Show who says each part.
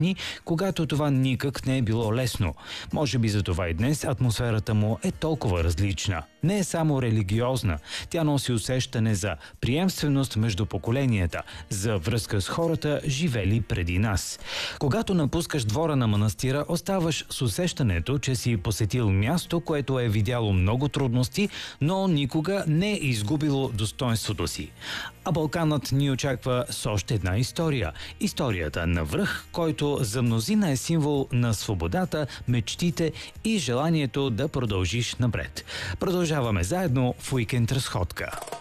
Speaker 1: когато това никак не е било лесно. Може би затова и днес атмосферата му е толкова различна. Не е само религиозна, тя носи усещане за приемственост между поколенията, за връзка с хората, живели преди нас. Когато напускаш двора на манастира, оставаш с усещането, че си посетил място, което е видяло много трудности, но никога не е изгубило достоинството си. А Балканът ни очаква с още една история. Историята на връх, който за мнозина е символ на свободата, мечтите и желанието да продължиш напред. Продължаваме заедно в Уикенд разходка.